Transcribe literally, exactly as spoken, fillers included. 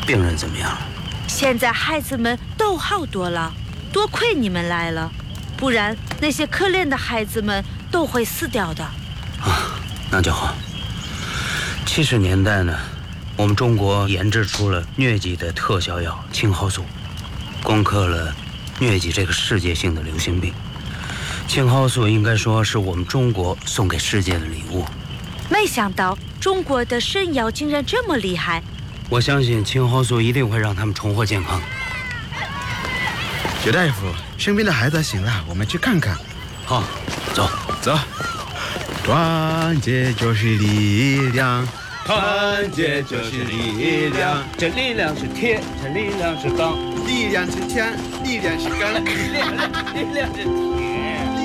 病人怎么样了？ 现在孩子们都好多了，多亏你们来了，不然那些可怜的孩子们都会死掉的。 啊，那就好。七十年代呢，我们中国研制出了疟疾的特效药青蒿素，攻克了疟疾这个世界性的流行病。青蒿素应该说是我们中国送给世界的礼物。 没想到中国的神药竟然这么厉害。 我相信青蒿素一定会让他们重获健康。 徐大夫，生病的孩子醒了，我们去看看。 好，走走。团结就是力量， 团结就是力量，这力量是铁，这力量是钢， 力量是枪，力量是钢， 力量是铁。